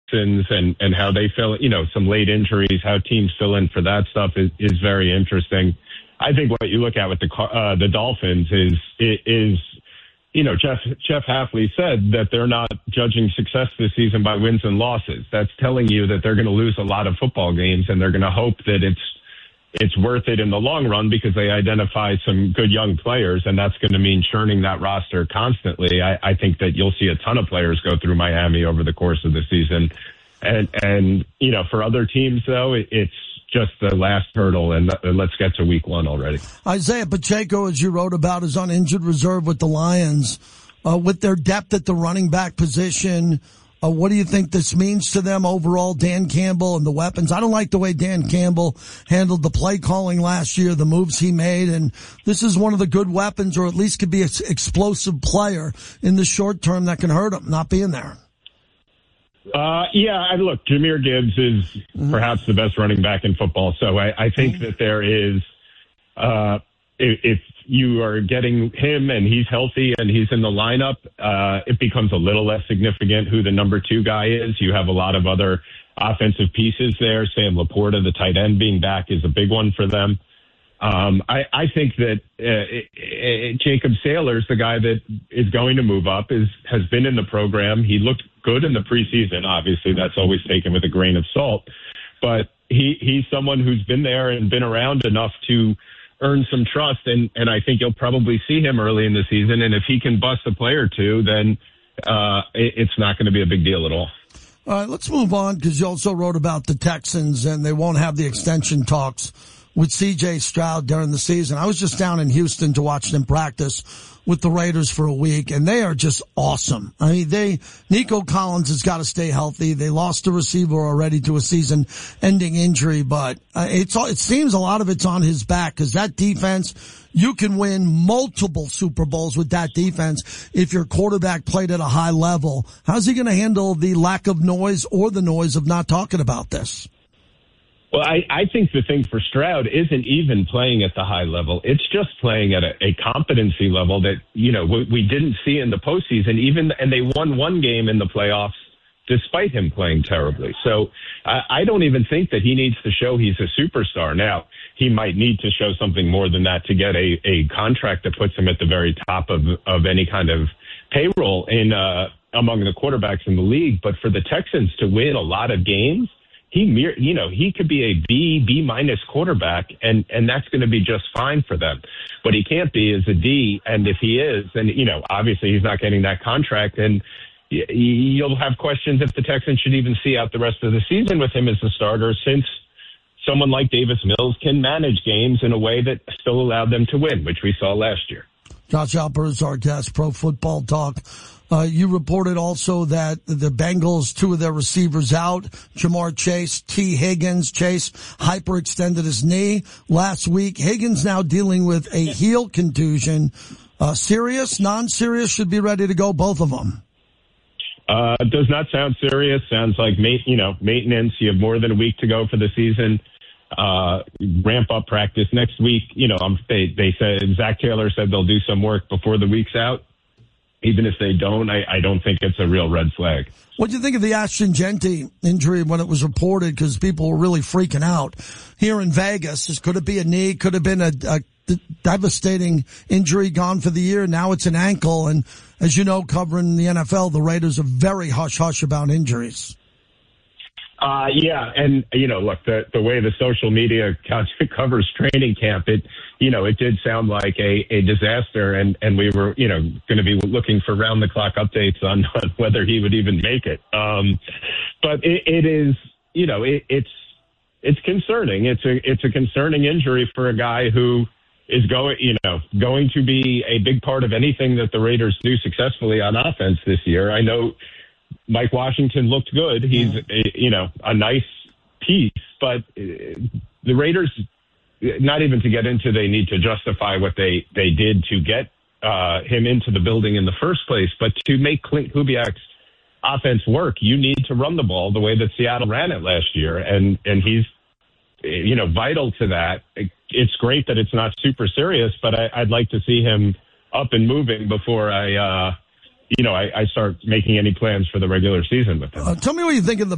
Texans and how they fill, some late injuries, how teams fill in for that stuff is very interesting. I think what you look at with the Dolphins is Jeff Hafley said that they're not judging success this season by wins and losses. That's telling you that they're going to lose a lot of football games, and they're going to hope that it's worth it in the long run because they identify some good young players, and that's going to mean churning that roster constantly. I think that you'll see a ton of players go through Miami over the course of the season. And for other teams, though, it's just the last hurdle, and let's get to week 1 already. Isaiah Pacheco, as you wrote about, is on injured reserve with the Lions. With their depth at the running back position, what do you think this means to them overall, Dan Campbell and the weapons? I don't like the way Dan Campbell handled the play calling last year, the moves he made, and this is one of the good weapons, or at least could be an explosive player in the short term that can hurt him, not being there. Look, Jahmyr Gibbs is perhaps the best running back in football. So I think that there is, if you are getting him and he's healthy and he's in the lineup, it becomes a little less significant who the number 2 guy is. You have a lot of other offensive pieces there. Sam Laporta, the tight end, being back is a big one for them. I think that Jacob Saylor's the guy that is going to move up, has been in the program. He looked good in the preseason. Obviously, that's always taken with a grain of salt. But he's someone who's been there and been around enough to earn some trust, and I think you'll probably see him early in the season. And if he can bust a play or two, then it's not going to be a big deal at all. All right, let's move on, because you also wrote about the Texans, and they won't have the extension talks with C.J. Stroud during the season. I was just down in Houston to watch them practice with the Raiders for a week, and they are just awesome. I mean, Nico Collins has got to stay healthy. They lost a receiver already to a season-ending injury, but it seems a lot of it's on his back, because that defense, you can win multiple Super Bowls with that defense if your quarterback played at a high level. How's he going to handle the lack of noise or the noise of not talking about this? Well, I think the thing for Stroud isn't even playing at the high level. It's just playing at a competency level that, we didn't see in the postseason, and they won one game in the playoffs despite him playing terribly. So I don't even think that he needs to show he's a superstar. Now, he might need to show something more than that to get a contract that puts him at the very top of any kind of payroll among the quarterbacks in the league. But for the Texans to win a lot of games, he could be a B minus quarterback, and that's going to be just fine for them. What he can't be is a D, and if he is, then, obviously he's not getting that contract, and you'll have questions if the Texans should even see out the rest of the season with him as the starter, since someone like Davis Mills can manage games in a way that still allowed them to win, which we saw last year. Josh Alper is our guest, Pro Football Talk. You reported also that the Bengals, 2 of their receivers out, Jamar Chase, T. Higgins. Chase hyperextended his knee last week. Higgins now dealing with a heel contusion. Serious, non-serious, should be ready to go, both of them. Does not sound serious. Sounds like, maintenance. You have more than a week to go for the season. Ramp up practice next week. They said, Zach Taylor said they'll do some work before the week's out. Even if they don't, I don't think it's a real red flag. What do you think of the Ashton Genty injury when it was reported? Because people were really freaking out here in Vegas. Could it be a knee? Could have been a devastating injury, gone for the year. Now it's an ankle. And as you know, covering the NFL, the Raiders are very hush-hush about injuries. And, look, the way the social media covers training camp, it did sound like a disaster, and we were, going to be looking for round-the-clock updates on whether he would even make it. But it is, it's concerning. It's a concerning injury for a guy who is going to be a big part of anything that the Raiders do successfully on offense this year. I know Mike Washington looked good. He's, a nice piece, but the Raiders, not even to get into, they need to justify what they did to get him into the building in the first place, but to make Clint Kubiak's offense work, you need to run the ball the way that Seattle ran it last year, and he's, vital to that. It's great that it's not super serious, but I'd like to see him up and moving before I start making any plans for the regular season with him. Tell me what you think of the